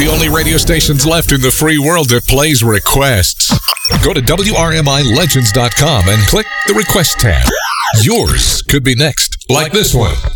only radio stations left in the free world that plays requests. Go to WRMILegends.com and click the Request tab. Yours could be next, like this one.